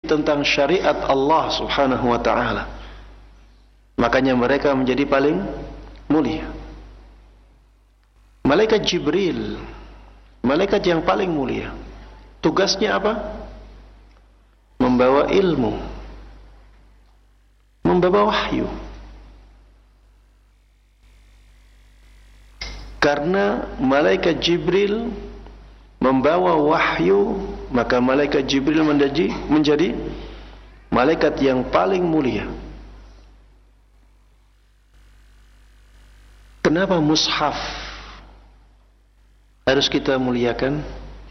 tentang syariat Allah Subhanahu wa taala. Makanya mereka menjadi paling mulia. Malaikat Jibril, malaikat yang paling mulia, tugasnya apa? Membawa ilmu, membawa wahyu. Karena malaikat Jibril membawa wahyu, maka malaikat Jibril menjadi malaikat yang paling mulia. Kenapa mushaf harus kita muliakan?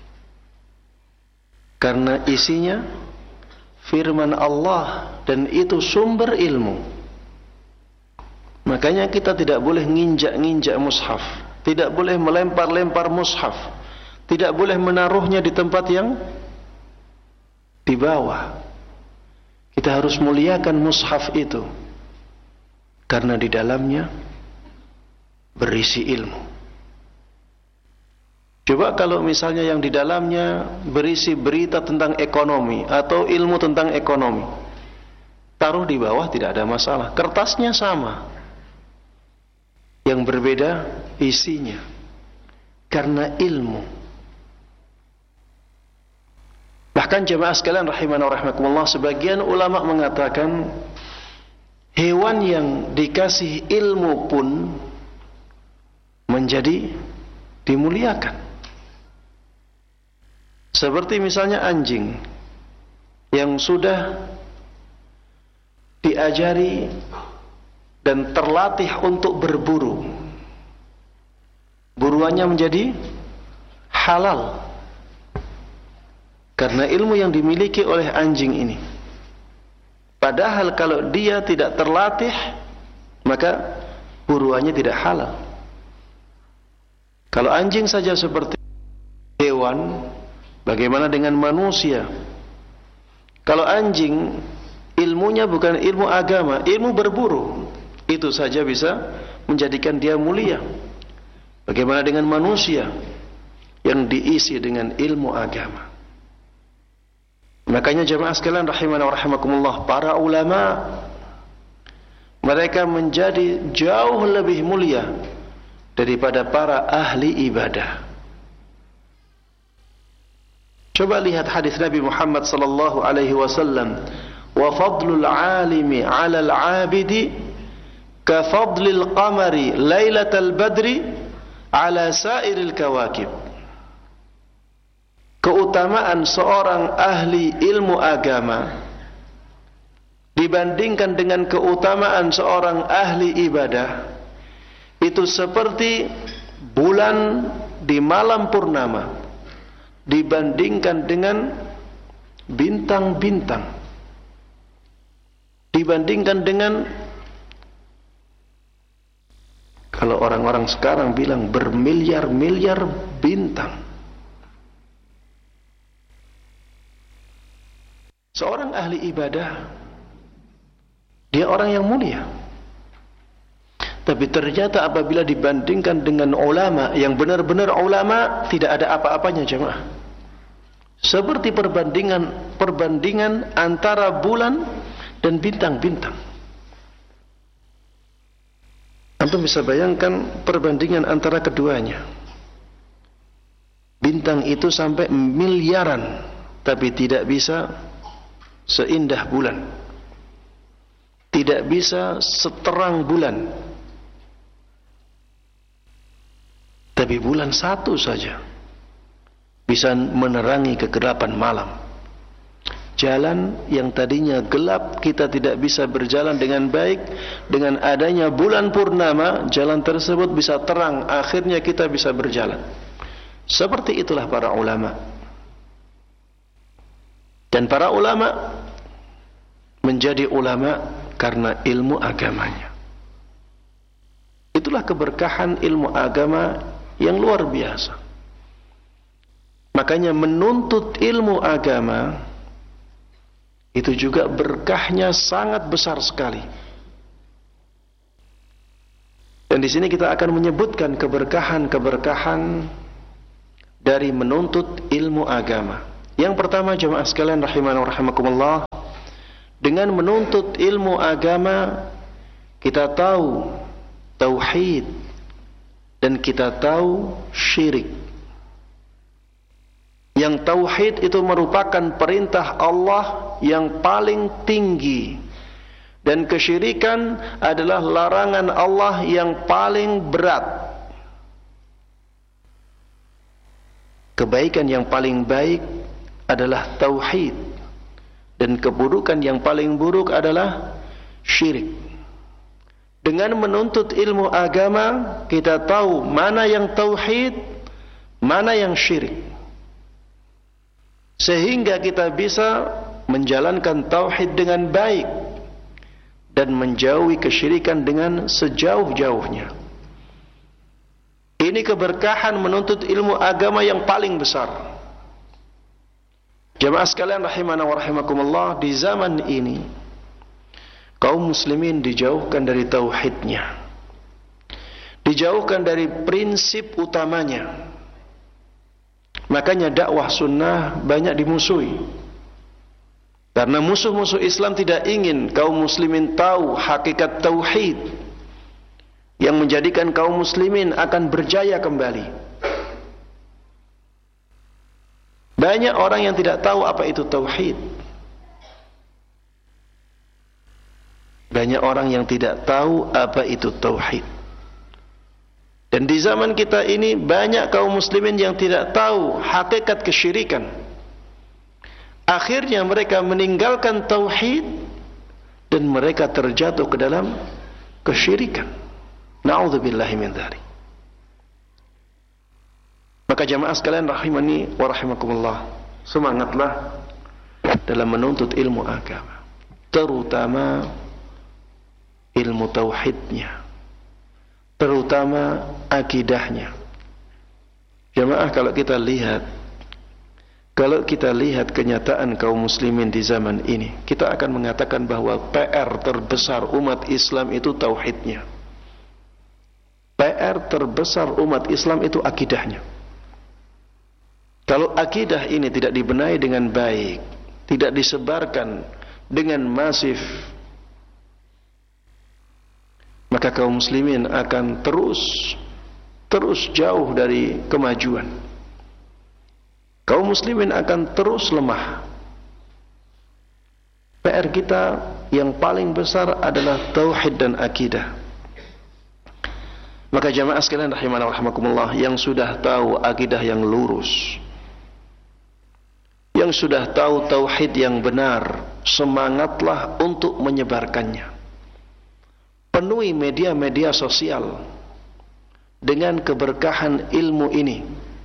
Karena isinya firman Allah dan itu sumber ilmu. Makanya kita tidak boleh nginjak-nginjak mushaf, tidak boleh melempar-lempar mushaf, tidak boleh menaruhnya di tempat yang di bawah. Kita harus muliakan mushaf itu karena di dalamnya berisi ilmu. Coba kalau misalnya yang di dalamnya berisi berita tentang ekonomi atau ilmu tentang ekonomi, taruh di bawah tidak ada masalah. Kertasnya sama, yang berbeda isinya, karena ilmu. Bahkan jemaah sekalian rahimana wa rahimakumullah, sebagian ulama mengatakan hewan yang dikasih ilmu pun menjadi dimuliakan. Seperti misalnya anjing yang sudah diajari dan terlatih untuk berburu, buruannya menjadi halal karena ilmu yang dimiliki oleh anjing ini. Padahal kalau dia tidak terlatih, maka buruannya tidak halal. Kalau anjing saja seperti hewan, bagaimana dengan manusia? Kalau anjing ilmunya bukan ilmu agama, ilmu berburu, itu saja bisa menjadikan dia mulia. Bagaimana dengan manusia yang diisi dengan ilmu agama? Makanya jemaah sekalian rahimana wa rahimakumullah, para ulama mereka menjadi jauh lebih mulia daripada para ahli ibadah. Coba lihat hadis Nabi Muhammad sallallahu alaihi wasallam, wa fadlul alimi 'ala al-'abidi ka fadlil qamari lailatal badri 'ala sairil kawakib. Keutamaan seorang ahli ilmu agama dibandingkan dengan keutamaan seorang ahli ibadah itu seperti bulan di malam purnama dibandingkan dengan bintang-bintang, dibandingkan dengan, kalau orang-orang sekarang bilang, bermiliar-miliar bintang. Seorang ahli ibadah, dia orang yang mulia. Tapi ternyata apabila dibandingkan dengan ulama yang benar-benar ulama, tidak ada apa-apanya jemaah. Seperti perbandingan antara bulan dan bintang-bintang. Antum bisa bayangkan perbandingan antara keduanya. Bintang itu sampai miliaran, tapi tidak bisa seindah bulan. Tidak bisa seterang bulan. Tapi bulan satu saja bisa menerangi kegelapan malam. Jalan yang tadinya gelap, kita tidak bisa berjalan dengan baik. Dengan adanya bulan purnama, jalan tersebut bisa terang. Akhirnya kita bisa berjalan. Seperti itulah para ulama. Dan para ulama menjadi ulama karena ilmu agamanya. Itulah keberkahan ilmu agama yang luar biasa. Makanya menuntut ilmu agama itu juga berkahnya sangat besar sekali. Dan di sini kita akan menyebutkan keberkahan-keberkahan dari menuntut ilmu agama. Yang pertama jemaah sekalian rahimana wa rahimakumullah, dengan menuntut ilmu agama kita tahu tauhid dan kita tahu syirik. Yang tauhid itu merupakan perintah Allah yang paling tinggi, dan kesyirikan adalah larangan Allah yang paling berat. Kebaikan yang paling baik adalah tauhid, dan keburukan yang paling buruk adalah syirik. Dengan menuntut ilmu agama kita tahu mana yang tauhid, mana yang syirik, sehingga kita bisa menjalankan tauhid dengan baik dan menjauhi kesyirikan dengan sejauh-jauhnya. Ini keberkahan menuntut ilmu agama yang paling besar. Jemaah sekalian rahimana wa rahimakumullah, di zaman ini kaum muslimin dijauhkan dari tauhidnya, dijauhkan dari prinsip utamanya. Makanya dakwah sunnah banyak dimusuhi, karena musuh-musuh Islam tidak ingin kaum muslimin tahu hakikat tauhid yang menjadikan kaum muslimin akan berjaya kembali. Banyak orang yang tidak tahu apa itu tauhid. Banyak orang yang tidak tahu apa itu tauhid. Dan di zaman kita ini banyak kaum muslimin yang tidak tahu hakikat kesyirikan. Akhirnya mereka meninggalkan tauhid dan mereka terjatuh ke dalam kesyirikan. Na'udzubillahi min dzalik. Maka jamaah sekalian rahimani wa rahimakumullah, semangatlah dalam menuntut ilmu agama, terutama ilmu tauhidnya, terutama akidahnya. Jamaah, kalau kita lihat kenyataan kaum muslimin di zaman ini, kita akan mengatakan bahwa PR terbesar umat Islam itu tauhidnya. PR terbesar umat Islam itu akidahnya. Kalau akidah ini tidak dibenahi dengan baik, tidak disebarkan dengan masif, maka kaum muslimin akan terus jauh dari kemajuan. Kaum muslimin akan terus lemah. PR kita yang paling besar adalah tauhid dan akidah. Maka jamaah sekalian rahimana wa rahimakumullah, yang sudah tahu akidah yang lurus, yang sudah tahu tauhid yang benar, semangatlah untuk menyebarkannya. Penuhi media-media sosial dengan keberkahan ilmu ini,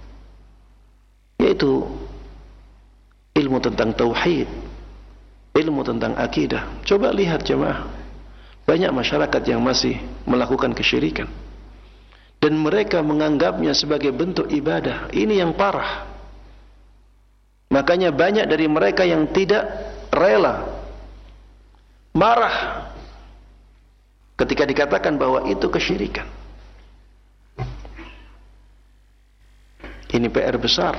yaitu ilmu tentang tauhid, ilmu tentang akidah. Coba lihat jemaah, banyak masyarakat yang masih melakukan kesyirikan dan mereka menganggapnya sebagai bentuk ibadah. Ini yang parah. Makanya banyak dari mereka yang tidak rela, marah ketika dikatakan bahwa itu kesyirikan. Ini PR besar.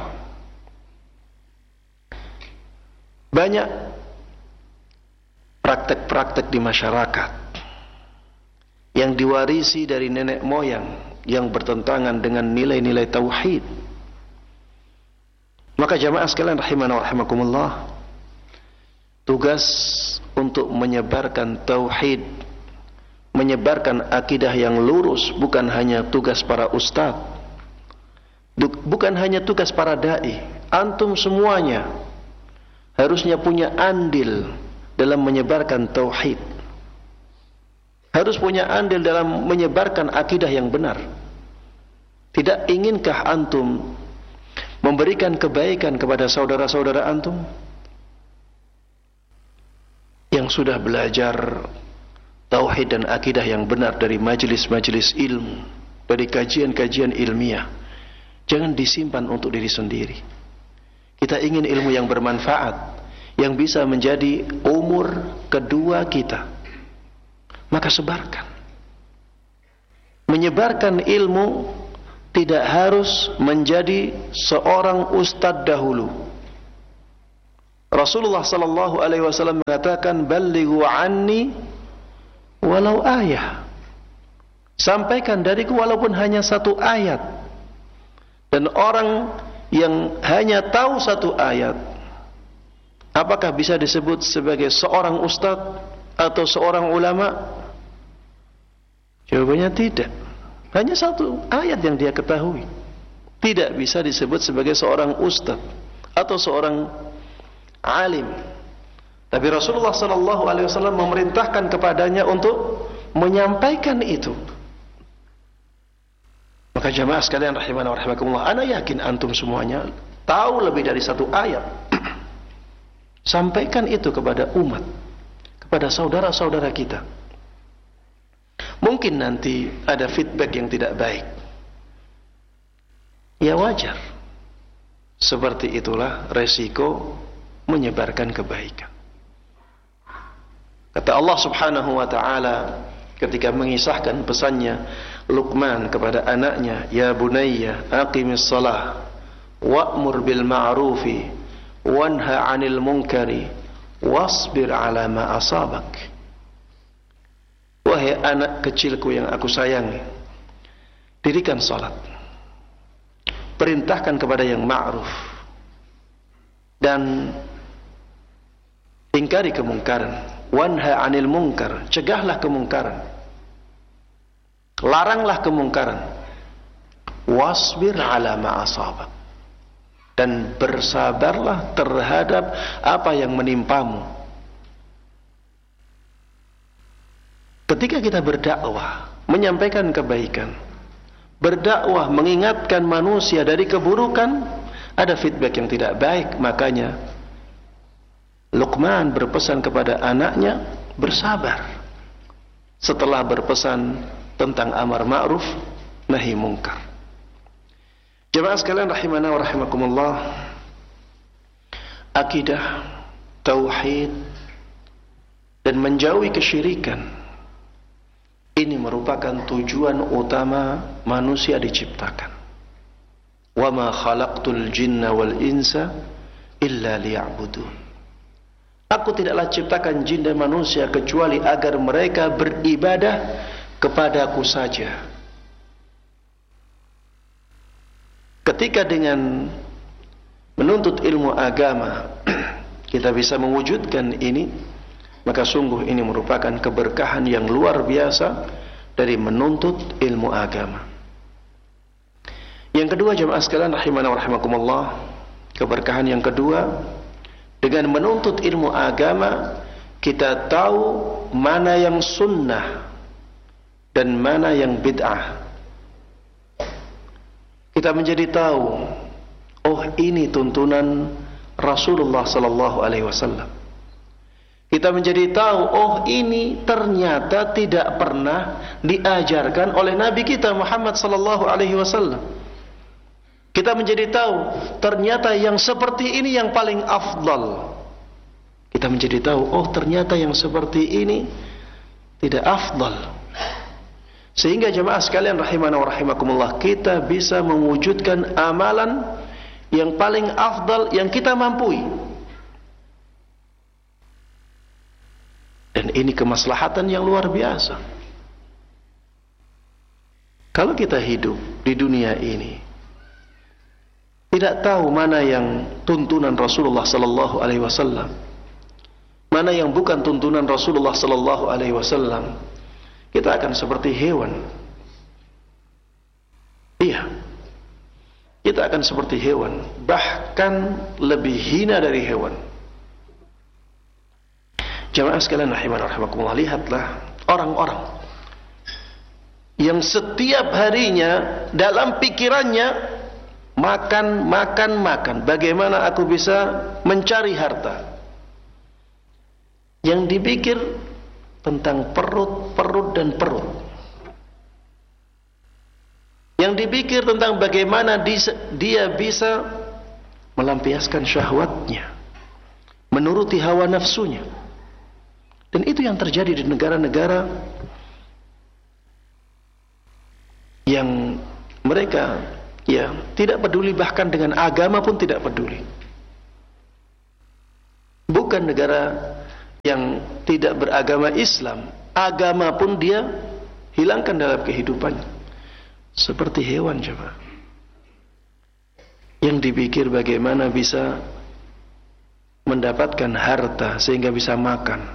Banyak praktek-praktek di masyarakat yang diwarisi dari nenek moyang yang bertentangan dengan nilai-nilai tauhid. Maka jamaah sekalian rahimana wa rahimakumullah, tugas untuk menyebarkan tauhid, menyebarkan akidah yang lurus bukan hanya tugas para ustadz, bukan hanya tugas para dai. Antum semuanya harusnya punya andil dalam menyebarkan tauhid, harus punya andil dalam menyebarkan akidah yang benar. Tidak inginkah antum memberikan kebaikan kepada saudara-saudara antum yang sudah belajar tauhid dan akidah yang benar dari majelis-majelis ilmu, dari kajian-kajian ilmiah? Jangan disimpan untuk diri sendiri. Kita ingin ilmu yang bermanfaat, yang bisa menjadi umur kedua kita, maka sebarkan. Menyebarkan ilmu tidak harus menjadi seorang ustadz dahulu. Rasulullah sallallahu alaihi wasallam mengatakan, "Ballighu anni walau ayah." Sampaikan dariku walaupun hanya satu ayat. Dan orang yang hanya tahu satu ayat, apakah bisa disebut sebagai seorang ustadz atau seorang ulama? Jawabannya tidak. Hanya satu ayat yang dia ketahui, tidak bisa disebut sebagai seorang ustadz atau seorang alim. Tapi Rasulullah sallallahu alaihi wasallam memerintahkan kepadanya untuk menyampaikan itu. Maka jamaah sekalian rahimana wa rahimakumullah, ana yakin antum semuanya tahu lebih dari satu ayat. Sampaikan itu kepada umat, kepada saudara-saudara kita. Mungkin nanti ada feedback yang tidak baik. Ya wajar. Seperti itulah resiko menyebarkan kebaikan. Kata Allah Subhanahu wa taala ketika mengisahkan pesannya Luqman kepada anaknya, "Ya bunayya aqimis shalah wa'mur bil ma'rufi wanha 'anil munkari wasbir 'ala ma asabak." Wahai anak kecilku yang aku sayangi, dirikan salat, perintahkan kepada yang ma'ruf, dan ingkari kemungkaran. Wanha 'anil munkar, cegahlah kemungkaran, laranglah kemungkaran. Wasbir 'ala ma asabak, dan bersabarlah terhadap apa yang menimpamu. Ketika kita berdakwah, menyampaikan kebaikan, berdakwah mengingatkan manusia dari keburukan, ada feedback yang tidak baik, makanya Luqman berpesan kepada anaknya bersabar setelah berpesan tentang amar ma'ruf nahi mungkar. Jemaah sekalian rahimana wa rahimakumullah, akidah, tauhid, dan menjauhi kesyirikan, ini merupakan tujuan utama manusia diciptakan. Wa ma khalaqtul jinna wal insa illa liya'budun. Aku tidaklah ciptakan jin dan manusia kecuali agar mereka beribadah kepadaku saja. Ketika dengan menuntut ilmu agama kita bisa mewujudkan ini, maka sungguh ini merupakan keberkahan yang luar biasa dari menuntut ilmu agama. Yang kedua jemaah sekalian rahimana wa rahimakumullah, keberkahan yang kedua, dengan menuntut ilmu agama kita tahu mana yang sunnah dan mana yang bid'ah. Kita menjadi tahu, oh ini tuntunan Rasulullah sallallahu alaihi wasallam. Kita menjadi tahu, oh ini ternyata tidak pernah diajarkan oleh Nabi kita Muhammad sallallahu alaihi wasallam. Kita menjadi tahu, ternyata yang seperti ini yang paling afdal. Kita menjadi tahu, oh ternyata yang seperti ini tidak afdal. Sehingga jemaah sekalian rahimana wa rahimakumullah, kita bisa mewujudkan amalan yang paling afdal yang kita mampu. Dan ini kemaslahatan yang luar biasa. Kalau kita hidup di dunia ini tidak tahu mana yang tuntunan Rasulullah sallallahu alaihi wasallam, mana yang bukan tuntunan Rasulullah sallallahu alaihi wasallam, kita akan seperti hewan. Iya. Kita akan seperti hewan, bahkan lebih hina dari hewan. Jamaah sekalian rahimana rahimakumullah, lihatlah orang-orang yang setiap harinya dalam pikirannya makan. Bagaimana aku bisa mencari harta? Yang dipikir tentang perut dan perut. Yang dipikir tentang bagaimana dia bisa melampiaskan syahwatnya, menuruti hawa nafsunya. Dan itu yang terjadi di negara-negara yang mereka tidak peduli, bahkan dengan agama pun tidak peduli. Bukan negara yang tidak beragama Islam, agama pun dia hilangkan dalam kehidupannya. Seperti hewan coba, yang dipikir bagaimana bisa mendapatkan harta sehingga bisa makan.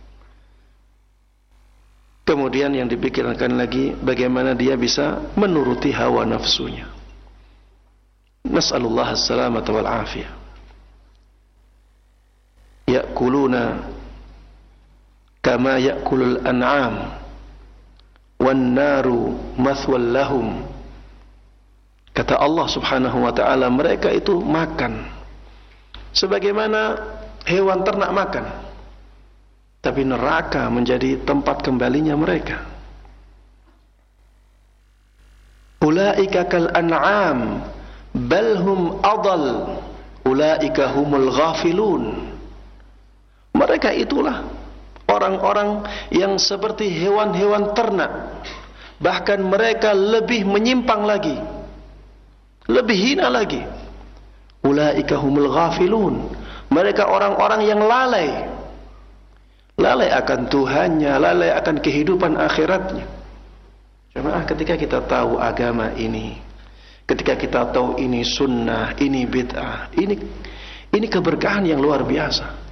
Kemudian yang dipikirkan lagi bagaimana dia bisa menuruti hawa nafsunya. Nas'alullah as-salamata wal afiyah. Ya'kuluna kama ya'kulul an'am wan naru mathwal lahum. Kata Allah Subhanahu wa taala, mereka itu makan sebagaimana hewan ternak makan, tapi neraka menjadi tempat kembalinya mereka. Ulaika kal an'am bal hum adall ulaika humul ghafilun. Mereka itulah orang-orang yang seperti hewan-hewan ternak, bahkan mereka lebih menyimpang lagi, lebih hina lagi. Ulaika humul ghafilun. Mereka orang-orang yang lalai, lalai akan Tuhannya, lalai akan kehidupan akhiratnya. Jemaah, ketika kita tahu agama ini, ketika kita tahu ini sunnah, ini bid'ah, ini keberkahan yang luar biasa.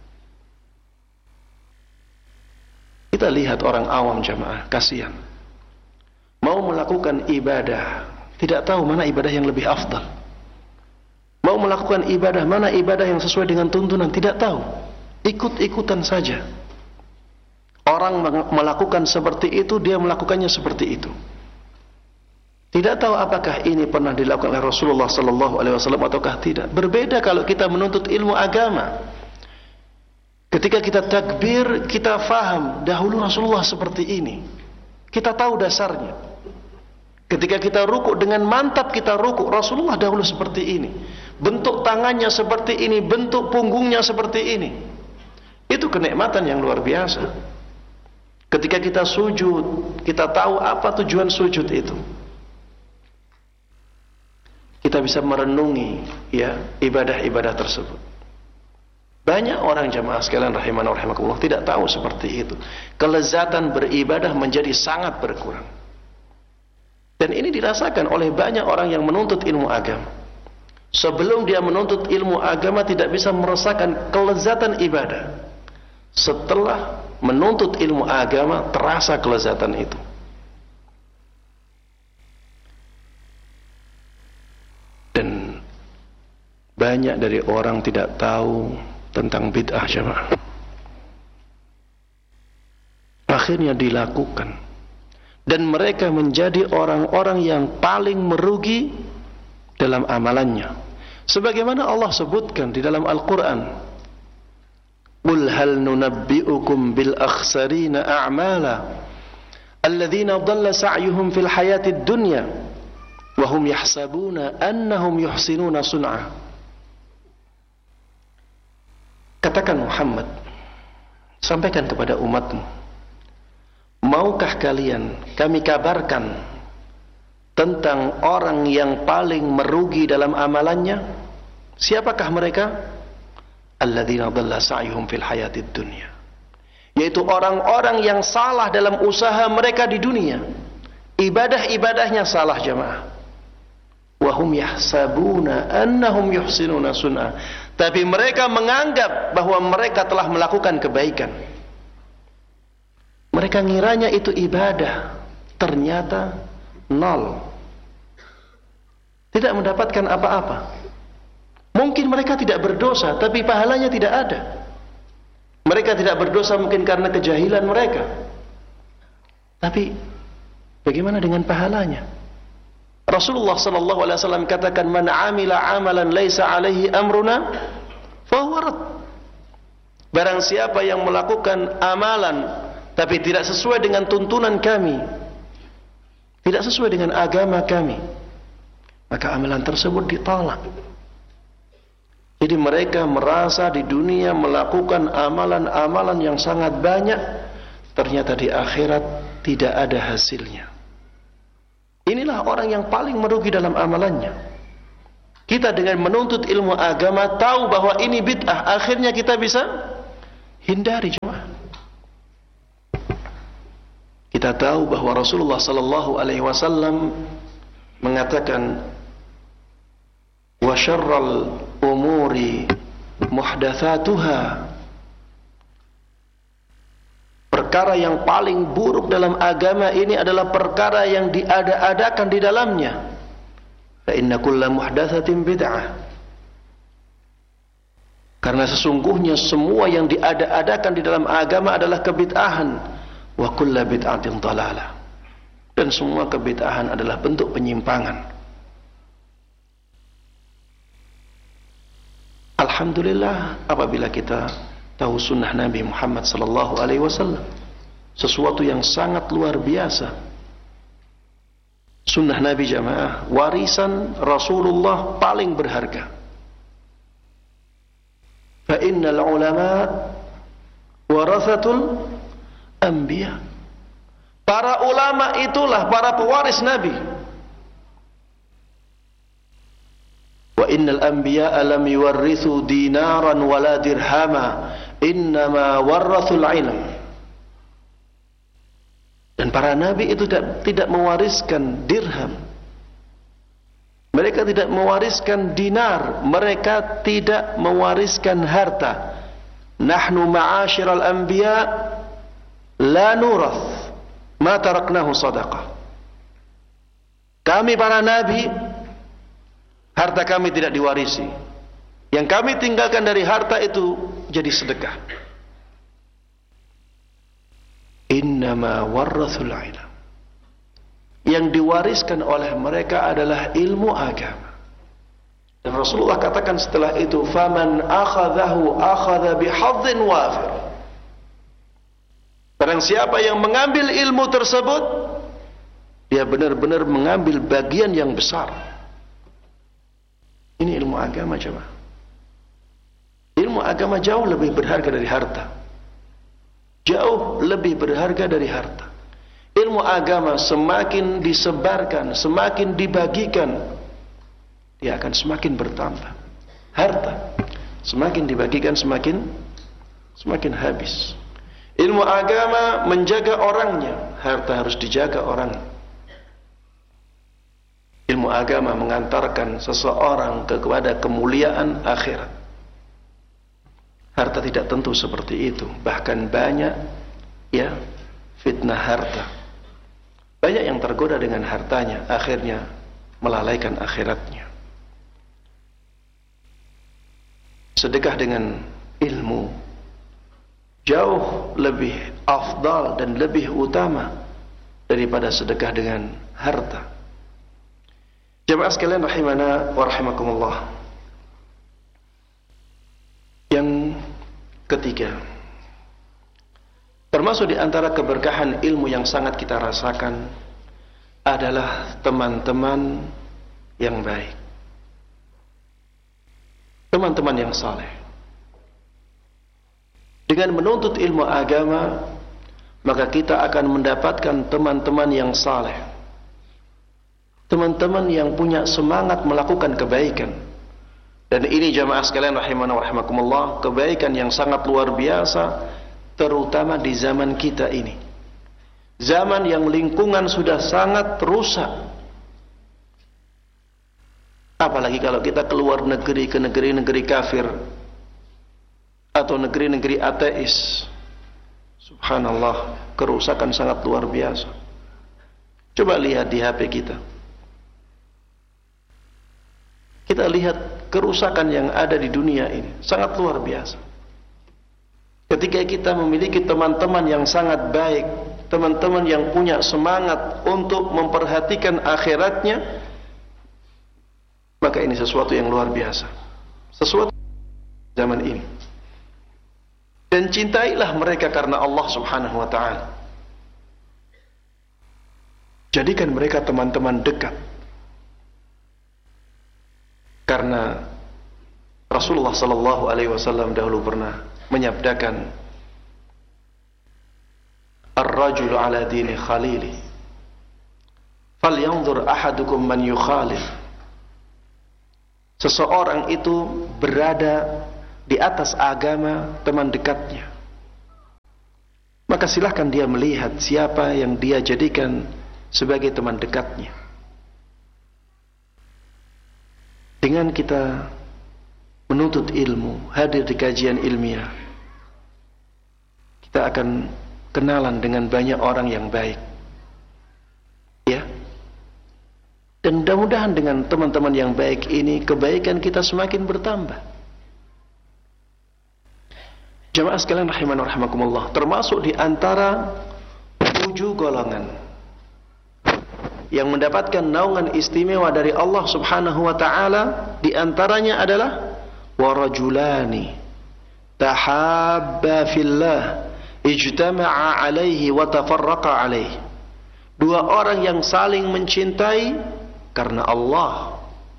Kita lihat orang awam jemaah, kasihan, mau melakukan ibadah, tidak tahu mana ibadah yang lebih afdal. Mau melakukan ibadah, mana ibadah yang sesuai dengan tuntunan, tidak tahu. Ikut-ikutan saja. Orang melakukan seperti itu, dia melakukannya seperti itu. Tidak tahu apakah ini pernah dilakukan oleh Rasulullah sallallahu alaihi wasallam ataukah tidak. Berbeda kalau kita menuntut ilmu agama. Ketika kita takbir, kita faham dahulu Rasulullah seperti ini. Kita tahu dasarnya. Ketika kita rukuk dengan mantap, kita rukuk Rasulullah dahulu seperti ini. Bentuk tangannya seperti ini, bentuk punggungnya seperti ini. Itu kenikmatan yang luar biasa. Ketika kita sujud, kita tahu apa tujuan sujud itu. Kita bisa merenungi ya ibadah-ibadah tersebut. Banyak orang jamaah sekalian rahimana wa rahimakumullah tidak tahu seperti itu. Kelezatan beribadah menjadi sangat berkurang. Dan ini dirasakan oleh banyak orang yang menuntut ilmu agama. Sebelum dia menuntut ilmu agama tidak bisa merasakan kelezatan ibadah. Setelah menuntut ilmu agama terasa kelezatan itu. Dan banyak dari orang tidak tahu tentang bid'ah jemaah. Akhirnya dilakukan. Dan mereka menjadi orang-orang yang paling merugi dalam amalannya. Sebagaimana Allah sebutkan di dalam Al-Quran. Qul hal nunabbi'ukum bil akhsarina a'mala alladhina dhalla sa'yuhum fil hayatid dunya wa hum yahsabuna annahum yuhsinuna sun'a. Katakan Muhammad, sampaikan kepada umatmu, maukah kalian kami kabarkan tentang orang yang paling merugi dalam amalannya? Siapakah mereka? Alladzina dhalla sa'yuhum fil hayatid dunya, yaitu orang-orang yang salah dalam usaha mereka di dunia. Ibadah-ibadahnya salah jemaah. Wa hum yahsabuna annahum yuhsinuna sun'a, tapi mereka menganggap bahwa mereka telah melakukan kebaikan. Mereka ngiranya itu ibadah, ternyata nol. Tidak mendapatkan apa-apa. Mungkin mereka tidak berdosa, tapi pahalanya tidak ada. Mereka tidak berdosa mungkin karena kejahilan mereka. Tapi bagaimana dengan pahalanya? Rasulullah sallallahu alaihi wasallam katakan, "Man 'amila 'amalan laisa 'alaihi amruna fahuwa rad." Barang siapa yang melakukan amalan tapi tidak sesuai dengan tuntunan kami, tidak sesuai dengan agama kami, maka amalan tersebut ditolak. Jadi mereka merasa di dunia melakukan amalan-amalan yang sangat banyak, ternyata di akhirat tidak ada hasilnya. Inilah orang yang paling merugi dalam amalannya. Kita dengan menuntut ilmu agama tahu bahwa ini bid'ah, akhirnya kita bisa hindari jemaah. Kita tahu bahwa Rasulullah sallallahu alaihi wasallam mengatakan wa syarral umuri muhdatsatuha. Perkara yang paling buruk dalam agama ini adalah perkara yang diada-adakan di dalamnya. Fa inna kulla muhdatsatin bid'ah. Karena sesungguhnya semua yang diada-adakan di dalam agama adalah kebid'ahan. Wa kulla bid'atin dhalalah. Dan semua kebid'ahan adalah bentuk penyimpangan. Alhamdulillah apabila kita tahu sunnah Nabi Muhammad sallallahu alaihi wasallam, sesuatu yang sangat luar biasa. Sunnah Nabi jamaah, warisan Rasulullah paling berharga. Fa innal ulama warathatul anbiya. Para ulama itulah para pewaris Nabi. Wa innal anbiya lam yuwarrithu dinaran wala dirhama, innama warrathul ilm. Dan para nabi itu tidak mewariskan dirham. Mereka tidak mewariskan dinar, mereka tidak mewariskan harta. Nahnu ma'asyiral anbiya la nurath ma taraknahu sadaqah. Kami para nabi, harta kami tidak diwarisi. Yang kami tinggalkan dari harta itu jadi sedekah. Innama warrathul ilm. Yang diwariskan oleh mereka adalah ilmu agama. Dan Rasulullah katakan setelah itu, faman akhadhahu akhadha bihadhin wafir. Barang siapa yang mengambil ilmu tersebut, dia benar-benar mengambil bagian yang besar. Ini ilmu agama jemaah. Ilmu agama jauh lebih berharga dari harta. Jauh lebih berharga dari harta. Ilmu agama semakin disebarkan, semakin dibagikan, dia akan semakin bertambah. Harta semakin dibagikan, semakin habis. Ilmu agama menjaga orangnya, harta harus dijaga orang. Ilmu agama mengantarkan seseorang kepada kemuliaan akhirat. Harta tidak tentu seperti itu. Bahkan banyak fitnah harta. Banyak yang tergoda dengan hartanya, akhirnya melalaikan akhiratnya. Sedekah dengan ilmu jauh lebih afdal dan lebih utama daripada sedekah dengan harta. Jemaah sekalian rahimana wa rahimakumullah. Yang ketiga, termasuk di antara keberkahan ilmu yang sangat kita rasakan adalah teman-teman yang baik, teman-teman yang saleh. Dengan menuntut ilmu agama, maka kita akan mendapatkan teman-teman yang saleh, teman-teman yang punya semangat melakukan kebaikan. Dan ini jamaah sekalian rahimana wa rahimakumullah, kebaikan yang sangat luar biasa, terutama di zaman kita ini. Zaman yang lingkungan sudah sangat rusak. Apalagi kalau kita keluar negeri, ke negeri-negeri kafir atau negeri-negeri ateis. Subhanallah, kerusakan sangat luar biasa. Coba lihat di HP kita. Kita lihat kerusakan yang ada di dunia ini, sangat luar biasa. Ketika kita memiliki teman-teman yang sangat baik, teman-teman yang punya semangat untuk memperhatikan akhiratnya, maka ini sesuatu yang luar biasa. Sesuatu zaman ini. Dan cintailah mereka karena Allah Subhanahu wa ta'ala. Jadikan mereka teman-teman dekat. Karena Rasulullah sallallahu alaihi wasallam dahulu pernah menyabdakan, ar-rajulu ala dini khalili falyanzur ahadukum man yukhalil. seseorang itu berada di atas agama teman dekatnya, maka silahkan dia melihat siapa yang dia jadikan sebagai teman dekatnya. Dengan kita menuntut ilmu, hadir di kajian ilmiah, kita akan kenalan dengan banyak orang yang baik, ya. Dan mudah-mudahan dengan teman-teman yang baik ini, kebaikan kita semakin bertambah. Jamaah sekalian rahiman wa rahimakumullah, termasuk di antara 7 golongan yang mendapatkan naungan istimewa dari Allah Subhanahu wa taala, di antaranya adalah warajulani tahabba fillah ijtama'a alaihi wa tafarraqa alaihi. 2 orang yang saling mencintai karena Allah.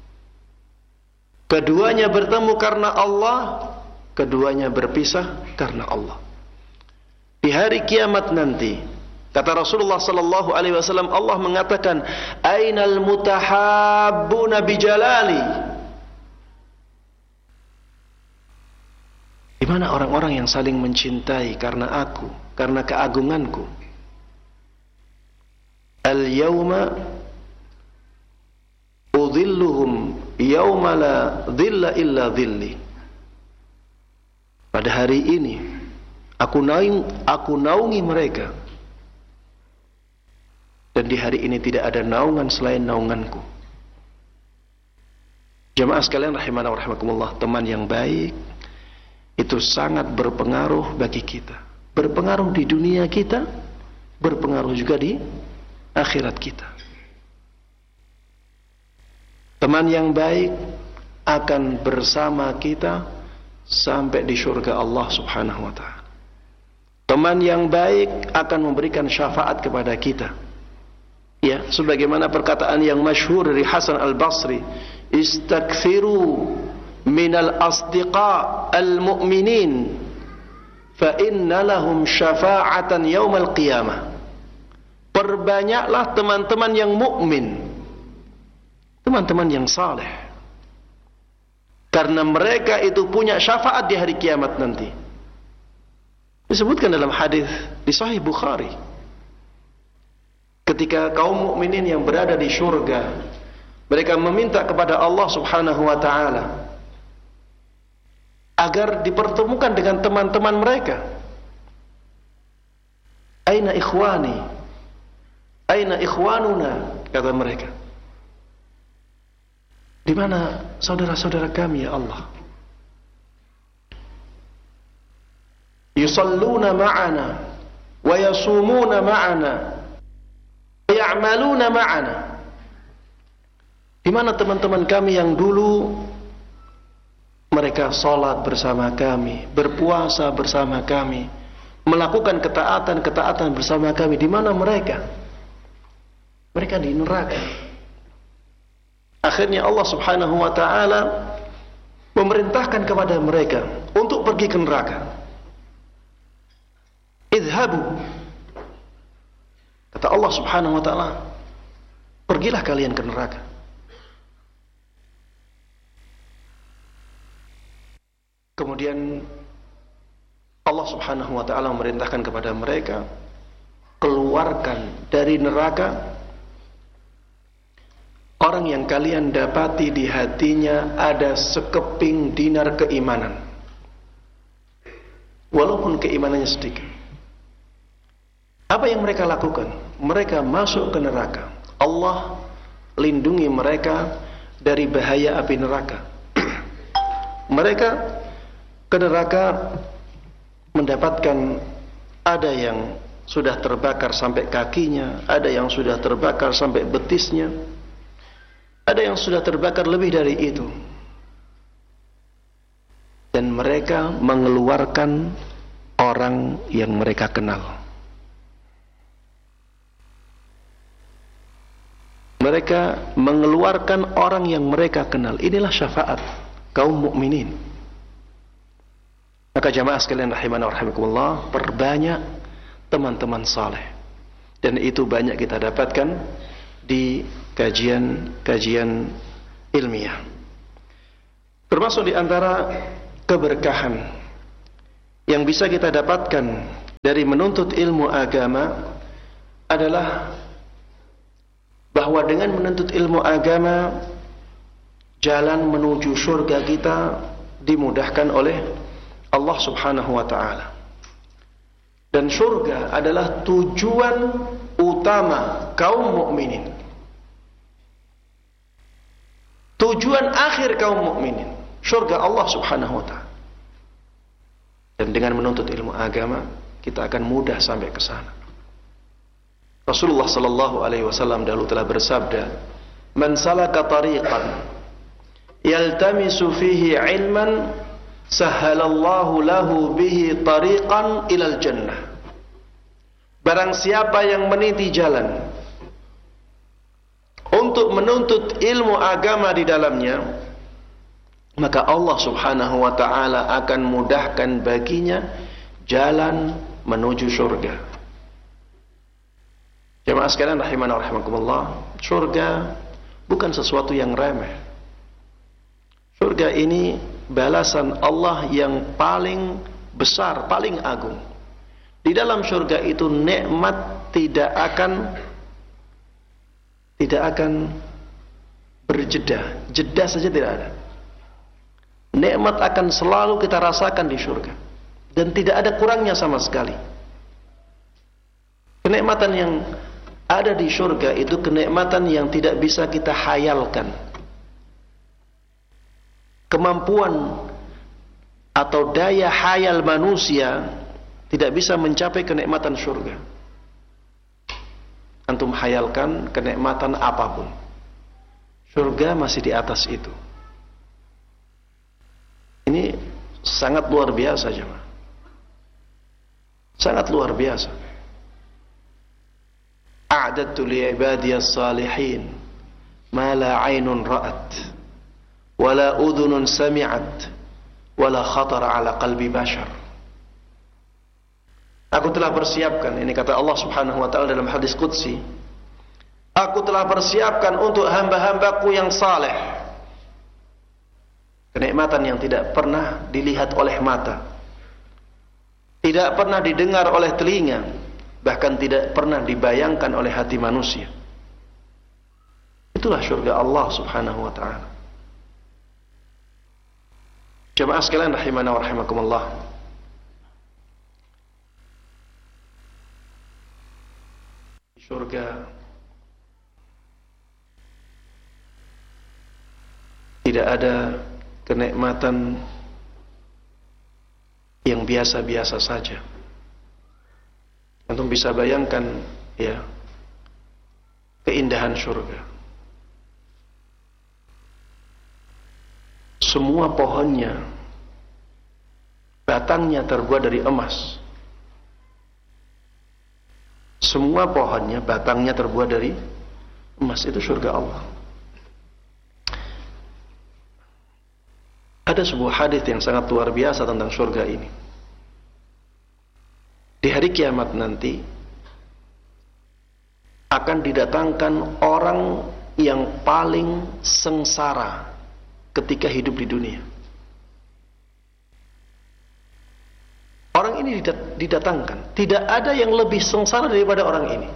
Keduanya bertemu karena Allah, keduanya berpisah karena Allah. Di hari kiamat nanti, kata Rasulullah sallallahu alaihi wasallam, Allah mengatakan, "Ainal mutahabbuna bijalali?" Di mana orang-orang yang saling mencintai karena aku, karena keagunganku? Al-yawma udhilluhum yawma la dhilla illa dhilli. Pada hari ini aku naungi mereka, dan di hari ini tidak ada naungan selain naunganku. Jamaah sekalian rahimana wa rahimakumullah, teman yang baik itu sangat berpengaruh bagi kita. Berpengaruh di dunia kita, berpengaruh juga di akhirat kita. Teman yang baik akan bersama kita sampai di surga Allah Subhanahu wa ta'ala. Teman yang baik akan memberikan syafaat kepada kita. Ya, sebagaimana perkataan yang masyhur dari Hasan Al-Basri, "Istakthiru minal asdiqa al-mu'minin fa inna lahum syafa'atan yaumal qiyamah." Perbanyaklah teman-teman yang mukmin, teman-teman yang saleh, karena mereka itu punya syafaat di hari kiamat nanti. Disebutkan dalam hadis di Sahih Bukhari, ketika kaum mukminin yang berada di surga, mereka meminta kepada Allah Subhanahu wa ta'ala agar dipertemukan dengan teman-teman mereka. Aina ikhwani, aina ikhwanuna, kata mereka. Di mana saudara-saudara kami ya Allah? Yusalluna ma'ana wa yasumuna ma'ana wa ya'maluna ma'ana. Di mana teman-teman kami yang dulu mereka salat bersama kami, berpuasa bersama kami, melakukan ketaatan-ketaatan bersama kami? Di mana mereka? Mereka di neraka. Akhirnya Allah Subhanahu wa ta'ala memerintahkan kepada mereka untuk pergi ke neraka. Idhabu, kata Allah Subhanahu wa ta'ala, pergilah kalian ke neraka. Kemudian Allah Subhanahu wa ta'ala memerintahkan kepada mereka, keluarkan dari neraka orang yang kalian dapati di hatinya ada sekeping dinar keimanan, walaupun keimanannya sedikit. Apa yang mereka lakukan? Mereka masuk ke neraka. Allah lindungi mereka dari bahaya api neraka. Mereka ke neraka mendapatkan, ada yang sudah terbakar sampai kakinya, ada yang sudah terbakar sampai betisnya, ada yang sudah terbakar lebih dari itu. Dan mereka mengeluarkan orang yang mereka kenal. Mereka mengeluarkan orang yang mereka kenal. Inilah syafaat kaum mukminin. Maka jamaah sekalian rahimana wa rahimakumullah, perbanyak teman-teman saleh. Dan itu banyak kita dapatkan di kajian-kajian ilmiah. Termasuk di antara keberkahan yang bisa kita dapatkan dari menuntut ilmu agama adalah bahwa dengan menuntut ilmu agama, jalan menuju surga kita dimudahkan oleh Allah Subhanahu wa ta'ala. Dan surga adalah tujuan utama kaum mukminin. Tujuan akhir kaum mukminin, surga Allah Subhanahu wa ta'ala. Dan dengan menuntut ilmu agama, kita akan mudah sampai ke sana. Rasulullah sallallahu alaihi wasallam dahulu telah bersabda, "Man salaka tariqan yaltamisu fihi ilman, sahhalallahu lahu bihi tariqan ilal jannah." Barang siapa yang meniti jalan untuk menuntut ilmu agama di dalamnya, maka Allah Subhanahu wa ta'ala akan mudahkan baginya jalan menuju surga. Jemaah sekalian rahimana wa rahimakumullah, surga bukan sesuatu yang remeh. Surga ini balasan Allah yang paling besar, paling agung. Di dalam surga itu nikmat tidak akan berjeda, jeda saja tidak ada. Nikmat akan selalu kita rasakan di surga dan tidak ada kurangnya sama sekali. Kenikmatan yang ada di surga itu kenikmatan yang tidak bisa kita hayalkan. Kemampuan atau daya hayal manusia tidak bisa mencapai kenikmatan surga. Antum hayalkan kenikmatan apapun, surga masih di atas itu. Ini sangat luar biasa, jemaah. Sangat luar biasa. A'dadtu li'ibadiyas salihin ma la 'ainun ra'at wa la udhunun sami'at wa la khatara 'ala qalbi bashar. Aku telah persiapkan, ini kata Allah Subhanahu wa ta'ala dalam hadis qudsi, aku telah persiapkan untuk hamba-hambaku yang saleh kenikmatan yang tidak pernah dilihat oleh mata, tidak pernah didengar oleh telinga, bahkan tidak pernah dibayangkan oleh hati manusia. Itulah surga Allah Subhanahu wa ta'ala. Jemaah sekalian rahimana wa rahimakumullah, surga tidak ada kenikmatan yang biasa-biasa saja. Antum bisa bayangkan ya keindahan surga. Semua pohonnya, batangnya terbuat dari emas. Semua pohonnya, batangnya terbuat dari emas. Itu surga Allah. Ada sebuah hadis yang sangat luar biasa tentang surga ini. Di hari kiamat nanti akan didatangkan orang yang paling sengsara ketika hidup di dunia. Orang ini didatangkan, tidak ada yang lebih sengsara daripada orang ini.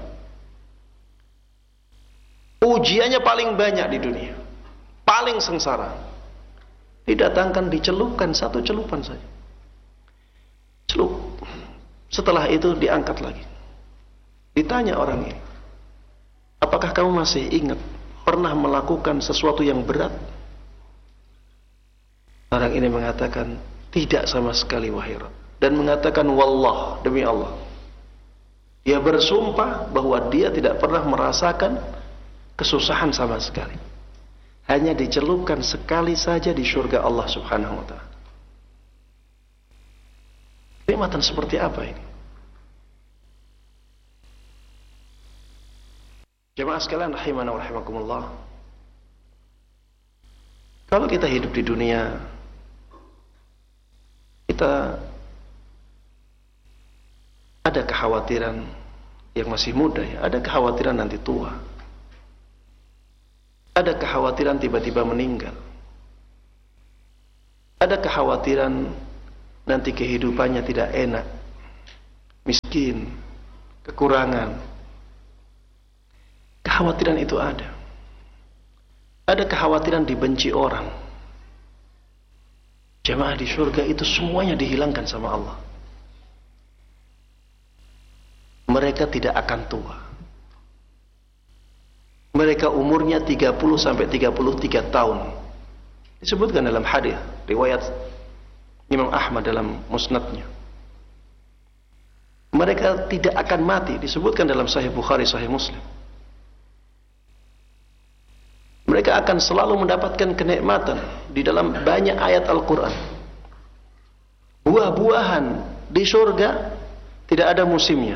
Ujiannya paling banyak di dunia, paling sengsara. Didatangkan, dicelupkan satu celupan saja, celup. Setelah itu diangkat lagi. Ditanya orang ini, apakah kamu masih ingat pernah melakukan sesuatu yang berat? Orang ini mengatakan, tidak sama sekali wahai Rabb. Dan mengatakan, wallah, demi Allah, dia bersumpah bahwa dia tidak pernah merasakan kesusahan sama sekali. Hanya dicelupkan sekali saja di surga Allah Subhanahu wa ta'ala. Kenikmatan seperti apa ini? Jemaah sekalian rahimana wa rahimakumullah, kalau kita hidup di dunia, kita ada kekhawatiran yang masih muda ya, ada kekhawatiran nanti tua, ada kekhawatiran tiba-tiba meninggal, Ada kekhawatiran nanti kehidupannya tidak enak, miskin, kekurangan. Kekhawatiran itu ada. Ada kekhawatiran dibenci orang. Jamaah di surga itu semuanya dihilangkan sama Allah. Mereka tidak akan tua. Mereka umurnya 30 sampai 33 tahun. Disebutkan dalam hadis riwayat Imam Ahmad dalam musnadnya. Mereka tidak akan mati, disebutkan dalam Sahih Bukhari, Sahih Muslim. Mereka akan selalu mendapatkan kenikmatan di dalam banyak ayat Al-Quran. Buah-buahan di surga tidak ada musimnya.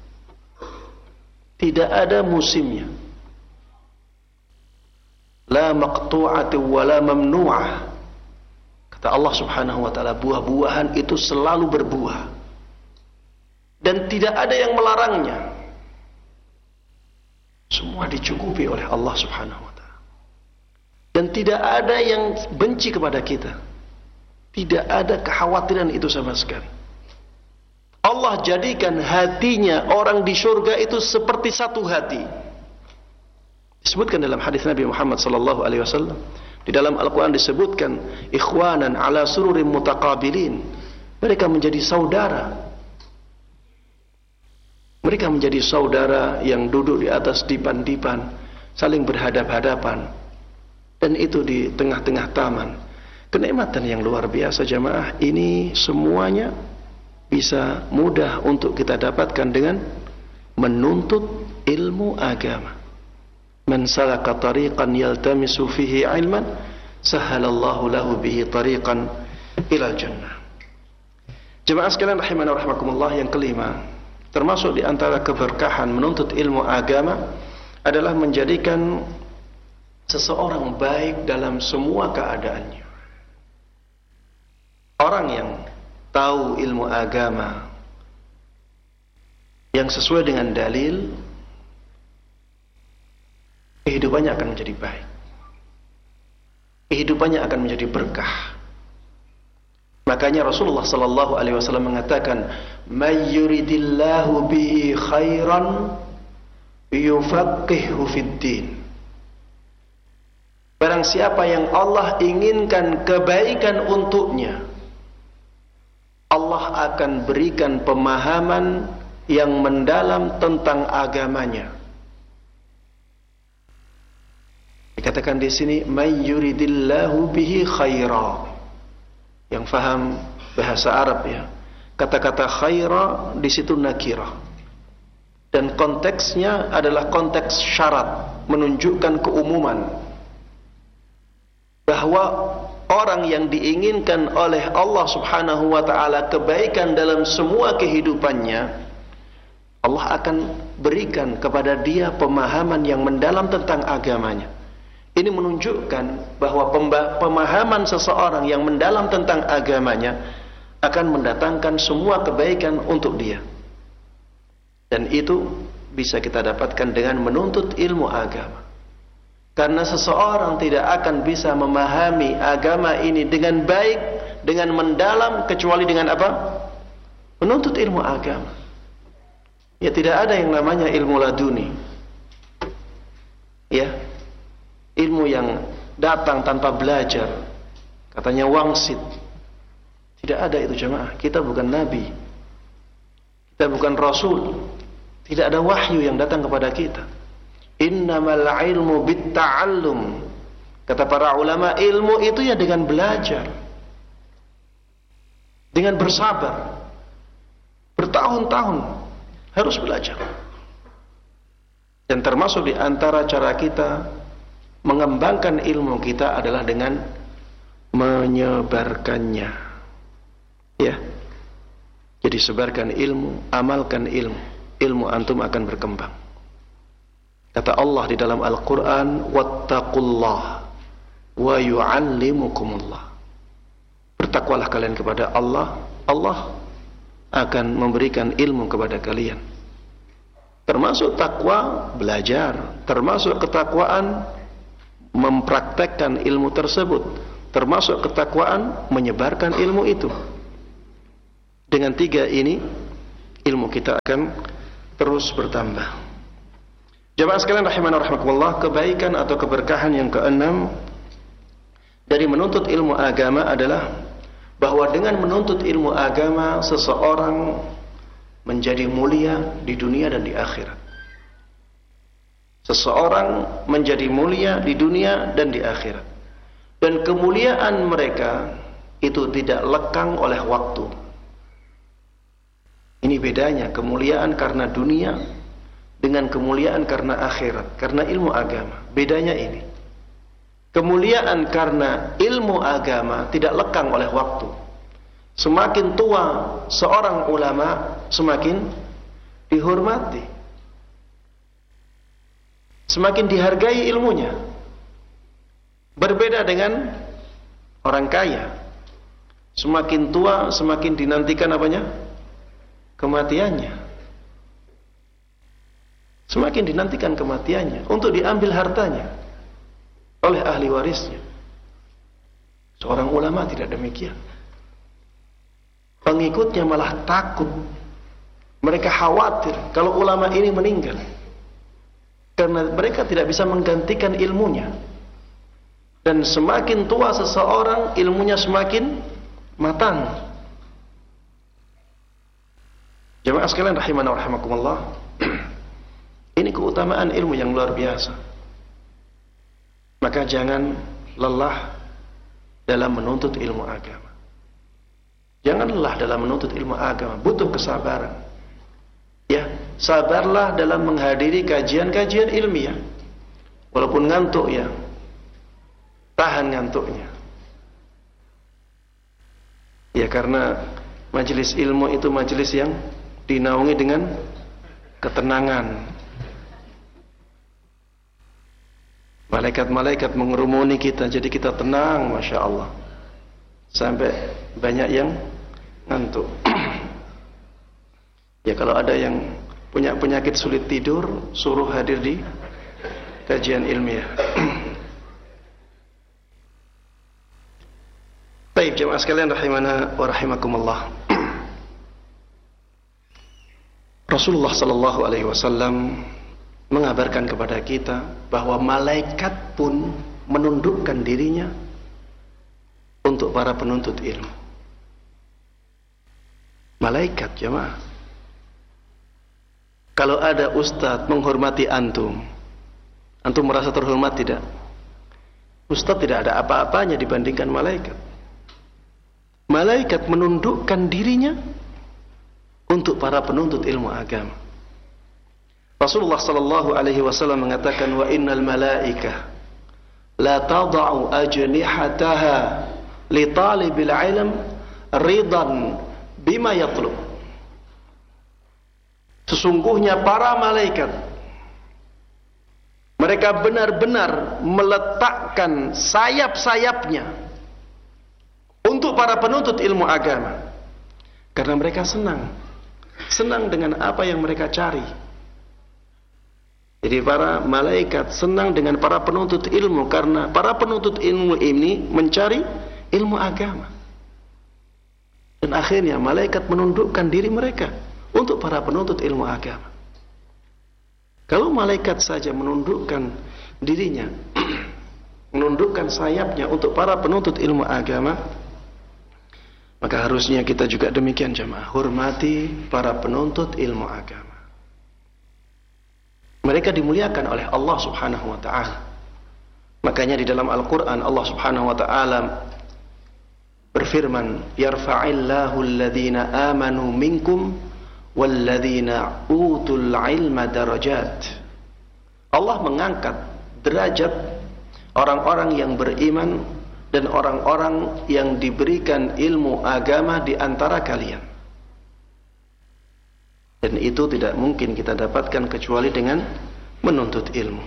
Tidak ada musimnya. La maqtu'ati wa la mamnu'ah. Kata Allah Subhanahu wa taala, buah-buahan itu selalu berbuah. Dan tidak ada yang melarangnya. Semua dicukupi oleh Allah Subhanahu wa taala. Dan tidak ada yang benci kepada kita. Tidak ada kekhawatiran itu sama sekali. Allah jadikan hatinya orang di surga itu seperti satu hati. Disebutkan dalam hadis Nabi Muhammad sallallahu alaihi wasallam. Di dalam Al-Quran disebutkan ikhwanan ala sururin mutaqabilin. Mereka menjadi saudara. Mereka menjadi saudara yang duduk di atas dipan-dipan, saling berhadap-hadapan. Dan itu di tengah-tengah taman. Kenikmatan yang luar biasa jamaah. Ini semuanya bisa mudah untuk kita dapatkan dengan menuntut ilmu agama. Man salaka tariqan yaltamisu fihi ilman, sahalallahu lahu bihi tariqan ilal jannah. Jemaah sekalian rahimana wa rahmakumullah, yang kelima, termasuk di antara keberkahan menuntut ilmu agama adalah menjadikan seseorang baik dalam semua keadaannya. Orang yang tahu ilmu agama yang sesuai dengan dalil, kehidupannya akan menjadi baik. Kehidupannya akan menjadi berkah. Makanya Rasulullah sallallahu alaihi wasallam mengatakan, "May yuridillahu bihi khairan yufaqihuhu fid-din." Barang siapa yang Allah inginkan kebaikan untuknya, Allah akan berikan pemahaman yang mendalam tentang agamanya. Dikatakan di sini, "May yuridillahu bihi khaira." Yang faham bahasa Arab ya, kata-kata khaira di situ nakirah. Dan konteksnya adalah konteks syarat, menunjukkan keumuman. Bahwa orang yang diinginkan oleh Allah Subhanahu wa taala kebaikan dalam semua kehidupannya, Allah akan berikan kepada dia pemahaman yang mendalam tentang agamanya. Ini menunjukkan bahwa pemahaman seseorang yang mendalam tentang agamanya akan mendatangkan semua kebaikan untuk dia. Dan itu bisa kita dapatkan dengan menuntut ilmu agama. Karena seseorang tidak akan bisa memahami agama ini dengan baik, dengan mendalam, kecuali dengan apa? Menuntut ilmu agama. Ya, tidak ada yang namanya ilmu laduni. Ya, ilmu yang datang tanpa belajar. Katanya wangsit. Tidak ada itu jemaah. Kita bukan nabi. Kita bukan rasul. Tidak ada wahyu yang datang kepada kita. Innamal ilmu bitta'allum. Kata para ulama, ilmu itu ya dengan belajar, dengan bersabar, bertahun-tahun harus belajar. Dan termasuk di antara cara kita mengembangkan ilmu kita adalah dengan menyebarkannya. Ya. Jadi sebarkan ilmu, amalkan ilmu. Ilmu antum akan berkembang. Kata Allah di dalam Al-Quran, wattaqullah wa yu'allimukumullah. Bertakwalah kalian kepada Allah, Allah akan memberikan ilmu kepada kalian. Termasuk takwa, belajar. Termasuk ketakwaan, mempraktekkan ilmu tersebut. termasuk ketakwaan, menyebarkan ilmu itu. Dengan 3 ini, ilmu kita akan terus bertambah. Jamaah sekalian rahimana rahimakumullah, kebaikan atau keberkahan yang keenam dari menuntut ilmu agama adalah bahwa dengan menuntut ilmu agama seseorang menjadi mulia di dunia dan di akhirat. Seseorang menjadi mulia di dunia dan di akhirat. Dan kemuliaan mereka itu tidak lekang oleh waktu. Ini bedanya kemuliaan karena dunia dengan kemuliaan karena akhirat, karena ilmu agama. Bedanya ini. Kemuliaan karena ilmu agama tidak lekang oleh waktu. Semakin tua seorang ulama, semakin dihormati, semakin dihargai ilmunya. Berbeda dengan orang kaya, semakin tua semakin dinantikan apanya? Kematiannya. Semakin dinantikan kematiannya untuk diambil hartanya oleh ahli warisnya. Seorang ulama tidak demikian. Pengikutnya malah takut. Mereka khawatir kalau ulama ini meninggal, karena mereka tidak bisa menggantikan ilmunya. Dan semakin tua seseorang, ilmunya semakin matang. Jamaah sekalian rahimana wa rahimakumullah, ini keutamaan ilmu yang luar biasa. Maka jangan lelah dalam menuntut ilmu agama. Jangan lelah dalam menuntut ilmu agama, butuh kesabaran. Ya, sabarlah dalam menghadiri kajian-kajian ilmiah. Walaupun ngantuk ya, tahan ngantuknya. Ya, karena majelis ilmu itu majelis yang dinaungi dengan ketenangan. Malaikat-malaikat mengerumuni kita, jadi kita tenang, Masya Allah. Sampai banyak yang ngantuk. Ya, kalau ada yang punya penyakit sulit tidur, suruh hadir di kajian ilmiah. Baik, jemaah sekalian rahimana wa rahimakumullah. Rasulullah sallallahu alaihi wasallam mengabarkan kepada kita bahwa malaikat pun menundukkan dirinya untuk para penuntut ilmu. Malaikat, jemaah. Kalau ada ustadz menghormati antum, antum merasa terhormat tidak? Ustadz tidak ada apa-apanya dibandingkan malaikat. Malaikat menundukkan dirinya untuk para penuntut ilmu agama. Rasulullah sallallahu alaihi wasallam mengatakan, wa innal malaikah la tada'u ajnihataha li talibil ilm ridan bima yatlub. Sesungguhnya para malaikat, mereka benar-benar meletakkan sayap-sayapnya untuk para penuntut ilmu agama, karena mereka senang dengan apa yang mereka cari. Jadi para malaikat senang dengan para penuntut ilmu, karena para penuntut ilmu ini mencari ilmu agama. Dan akhirnya malaikat menundukkan diri mereka untuk para penuntut ilmu agama. Kalau malaikat saja menundukkan dirinya, menundukkan sayapnya untuk para penuntut ilmu agama, maka harusnya kita juga demikian, jemaah. Hormati para penuntut ilmu agama. Mereka dimuliakan oleh Allah Subhanahu wa ta'ala. Makanya di dalam Al-Quran Allah Subhanahu wa ta'ala berfirman, yarfa'illahu alladhina amanu minkum walladzina utul ilma darajat. Allah mengangkat derajat orang-orang yang beriman dan orang-orang yang diberikan ilmu agama di antara kalian. Dan itu tidak mungkin kita dapatkan kecuali dengan menuntut ilmu.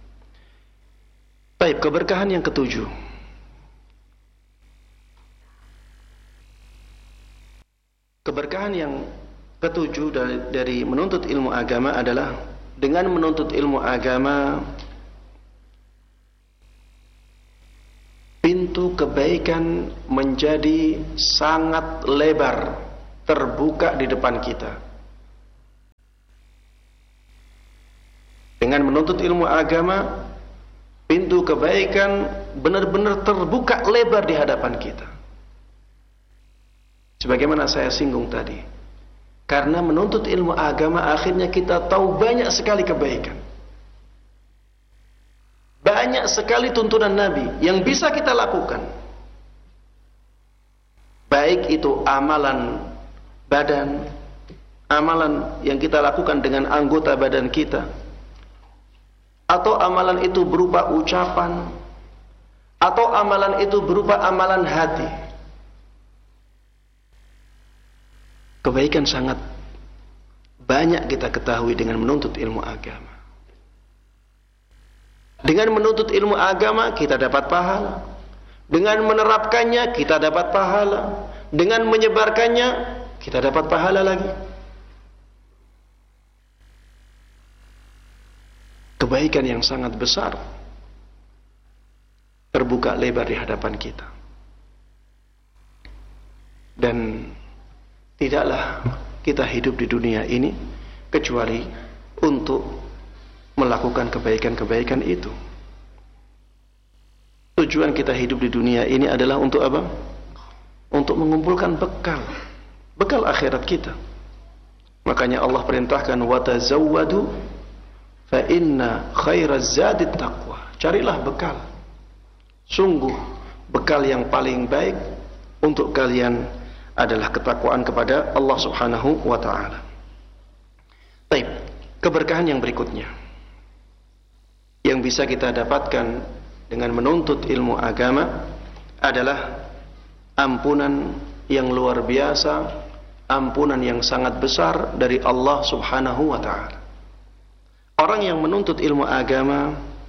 Baik, keberkahan yang ketujuh. Keberkahan yang ketujuh dari menuntut ilmu agama adalah dengan menuntut ilmu agama, pintu pintu kebaikan menjadi sangat lebar, terbuka di depan kita. Dengan menuntut ilmu agama, pintu kebaikan benar-benar terbuka lebar di hadapan kita. Sebagaimana saya singgung tadi, karena menuntut ilmu agama akhirnya kita tahu banyak sekali kebaikan. Banyak sekali tuntunan Nabi yang bisa kita lakukan. Baik itu amalan badan, amalan yang kita lakukan dengan anggota badan kita, atau amalan itu berupa ucapan, atau amalan itu berupa amalan hati. Kebaikan sangat banyak kita ketahui dengan menuntut ilmu agama. Dengan menuntut ilmu agama kita dapat pahala. Dengan menerapkannya kita dapat pahala. Dengan menyebarkannya kita dapat pahala lagi. Kebaikan yang sangat besar terbuka lebar di hadapan kita. Dan tidaklah kita hidup di dunia ini kecuali untuk melakukan kebaikan-kebaikan itu. Tujuan kita hidup di dunia ini adalah untuk apa? Untuk mengumpulkan bekal akhirat kita. Makanya Allah perintahkan watazawwadu fa inna khairaz zadit taqwa. Carilah bekal. Sungguh bekal yang paling baik untuk kalian adalah ketakwaan kepada Allah Subhanahu wa taala. Baik, keberkahan yang berikutnya yang bisa kita dapatkan dengan menuntut ilmu agama adalah ampunan yang luar biasa, ampunan yang sangat besar dari Allah Subhanahu wa taala. Orang yang menuntut ilmu agama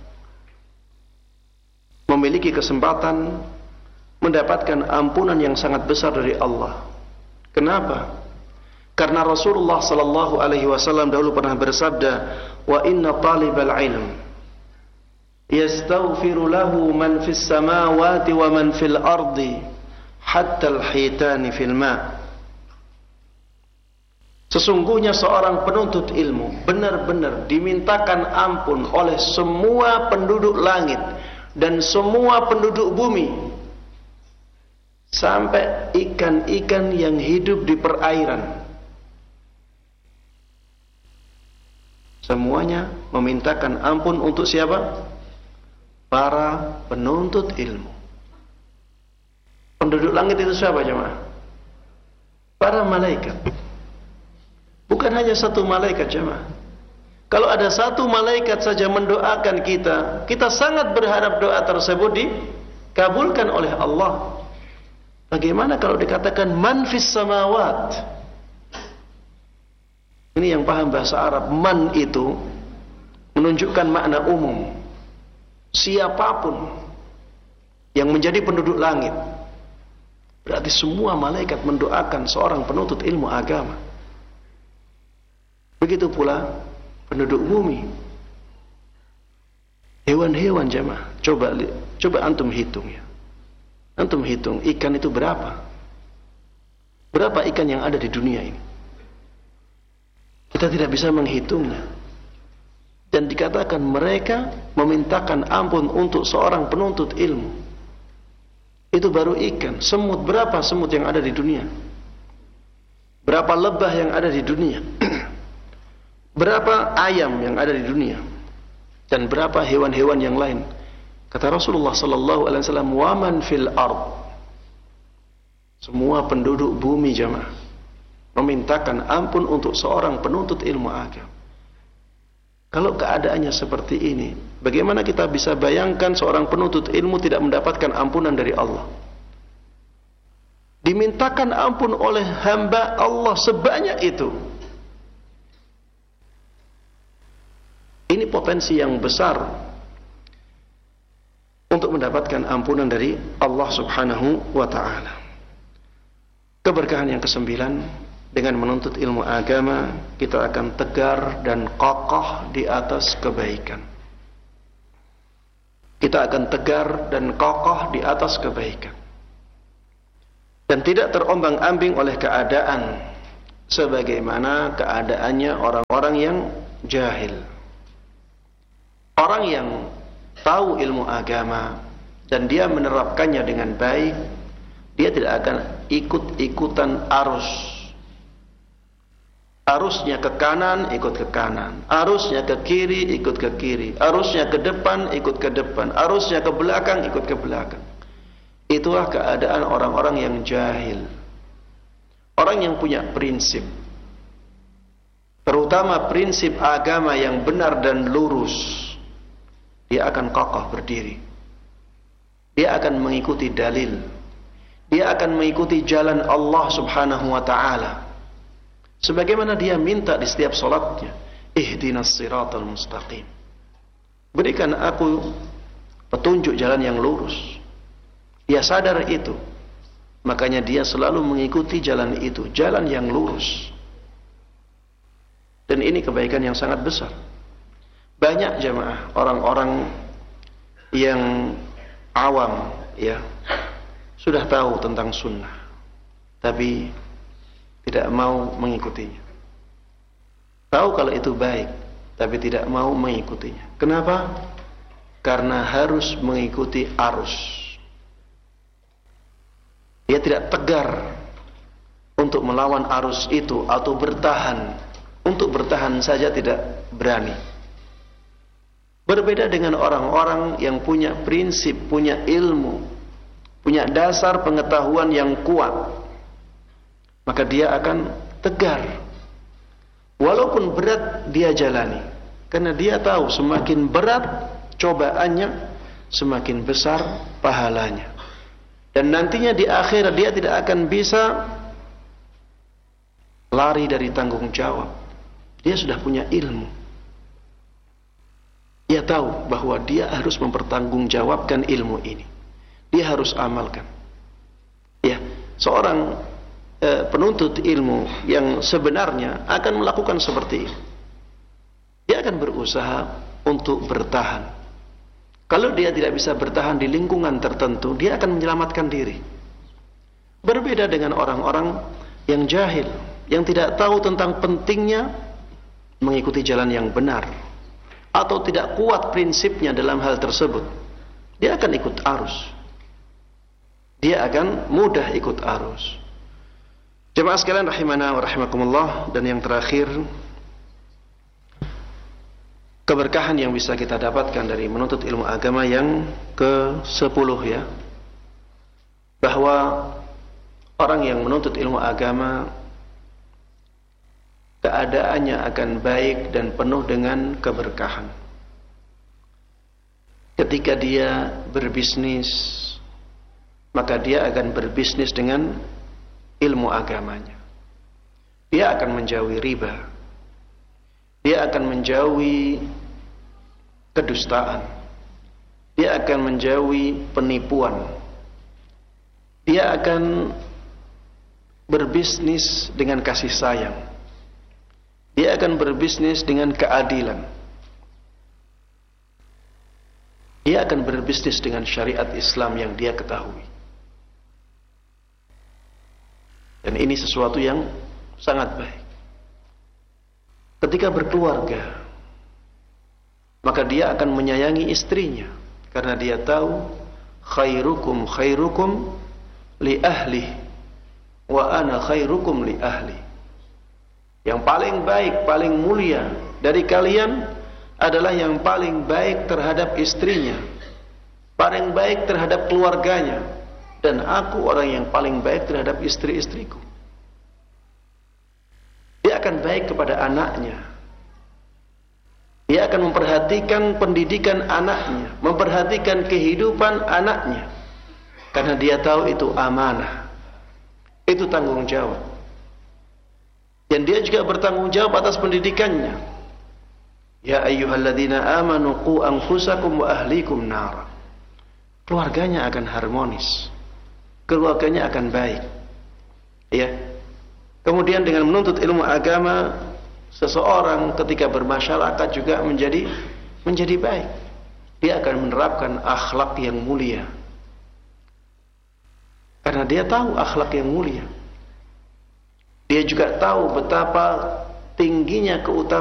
memiliki kesempatan mendapatkan ampunan yang sangat besar dari Allah. Kenapa? Karena Rasulullah sallallahu alaihi wasallam dahulu pernah bersabda, "Wa inna talibal ilm yastaghfiru lahu man fis samawati wa man fil ardi hatta al-hitani fil ma." Sesungguhnya seorang penuntut ilmu benar-benar dimintakan ampun oleh semua penduduk langit dan semua penduduk bumi, sampai ikan-ikan yang hidup di perairan. Semuanya memintakan ampun untuk siapa? Para penuntut ilmu. Penduduk langit itu siapa jemaah? Para malaikat. Bukan hanya satu malaikat jemaah. Kalau ada satu malaikat saja mendoakan kita, kita sangat berharap doa tersebut dikabulkan oleh Allah. Bagaimana kalau dikatakan man fis samawat? Ini yang paham bahasa Arab. Man itu menunjukkan makna umum. Siapapun yang menjadi penduduk langit, berarti semua malaikat mendoakan seorang penuntut ilmu agama. Begitu pula penduduk bumi, hewan-hewan jemaah. Coba antum hitung ya. Antum hitung ikan itu berapa? Berapa ikan yang ada di dunia ini? Kita tidak bisa menghitungnya. Dan dikatakan mereka memintakan ampun untuk seorang penuntut ilmu. Itu baru ikan. Semut, berapa semut yang ada di dunia? Berapa lebah yang ada di dunia? Berapa ayam yang ada di dunia? Dan berapa hewan-hewan yang lain? Kata Rasulullah sallallahu alaihi wasallam, "Wa man fil ard." Semua penduduk bumi jemaah memintakan ampun untuk seorang penuntut ilmu agama. Kalau keadaannya seperti ini, bagaimana kita bisa bayangkan seorang penuntut ilmu tidak mendapatkan ampunan dari Allah? Dimintakan ampun oleh hamba Allah sebanyak itu. Ini potensi yang besar untuk mendapatkan ampunan dari Allah Subhanahu wa ta'ala. Keberkahan yang kesembilan, dengan menuntut ilmu agama kita akan tegar dan kokoh di atas kebaikan. kita akan tegar dan kokoh di atas kebaikan. Dan tidak terombang-ambing oleh keadaan sebagaimana keadaannya orang-orang yang jahil. Orang yang tahu ilmu agama dan dia menerapkannya dengan baik, dia tidak akan ikut-ikutan arus. Arusnya ke kanan, ikut ke kanan. Arusnya ke kiri, ikut ke kiri. Arusnya ke depan, ikut ke depan. Arusnya ke belakang, ikut ke belakang. Itulah keadaan orang-orang yang jahil. Orang yang punya prinsip, terutama prinsip agama yang benar dan lurus, dia akan kokoh berdiri. Dia akan mengikuti dalil. Dia akan mengikuti jalan Allah Subhanahu wa ta'ala. Sebagaimana dia minta di setiap salatnya, ihdinas siratal mustaqim. Berikan aku petunjuk jalan yang lurus. Dia sadar itu. Makanya dia selalu mengikuti jalan itu, jalan yang lurus. Dan ini kebaikan yang sangat besar. Banyak jemaah orang-orang yang awam, ya, sudah tahu tentang sunnah, tapi tidak mau mengikutinya. Tahu kalau itu baik, tapi tidak mau mengikutinya. Kenapa? Karena harus mengikuti arus. Dia tidak tegar untuk melawan arus itu atau bertahan. Untuk bertahan saja tidak berani. Berbeda dengan orang-orang yang punya prinsip, punya ilmu, punya dasar pengetahuan yang kuat. Maka dia akan tegar. Walaupun berat dia jalani. Karena dia tahu semakin berat cobaannya, semakin besar pahalanya. Dan nantinya di akhirat dia tidak akan bisa lari dari tanggung jawab. Dia sudah punya ilmu. Dia tahu bahwa dia harus mempertanggungjawabkan ilmu ini. Dia harus amalkan. Ya, seorang penuntut ilmu yang sebenarnya akan melakukan seperti ini. Dia akan berusaha untuk bertahan. Kalau dia tidak bisa bertahan di lingkungan tertentu, dia akan menyelamatkan diri. Berbeda dengan orang-orang yang jahil, yang tidak tahu tentang pentingnya mengikuti jalan yang benar, atau tidak kuat prinsipnya dalam hal tersebut. Dia akan ikut arus. Dia akan mudah ikut arus. Jemaah sekalian rahimana wa rahimakumullah, dan yang terakhir, keberkahan yang bisa kita dapatkan dari menuntut ilmu agama yang ke-10, ya, bahwa orang yang menuntut ilmu agama keadaannya akan baik dan penuh dengan keberkahan. Ketika dia berbisnis, maka dia akan berbisnis dengan ilmu agamanya. Dia akan menjauhi riba. Dia akan menjauhi kedustaan. Dia akan menjauhi penipuan. Dia akan berbisnis dengan kasih sayang. Dia akan berbisnis dengan keadilan. Dia akan berbisnis dengan syariat Islam yang dia ketahui. Dan ini sesuatu yang sangat baik. Ketika berkeluarga, maka dia akan menyayangi istrinya, karena dia tahu khairukum khairukum li ahli wa ana khairukum li ahli. Yang paling baik, paling mulia dari kalian adalah yang paling baik terhadap istrinya, paling baik terhadap keluarganya, dan aku orang yang paling baik terhadap istri-istriku. Dia akan baik kepada anaknya. Dia akan memperhatikan pendidikan anaknya, memperhatikan kehidupan anaknya, karena dia tahu itu amanah, itu tanggung jawab. Dan dia juga bertanggung jawab atas pendidikannya. Ya ayyuhalladzina amanu qu anfusakum wa ahlikum nara. Keluarganya akan harmonis, keluarganya akan baik. Ya. Kemudian dengan menuntut ilmu agama, seseorang ketika bermasyarakat juga menjadi baik. dia akan menerapkan akhlak yang mulia. Karena dia tahu akhlak yang mulia. Dia juga tahu betapa tingginya keutamaan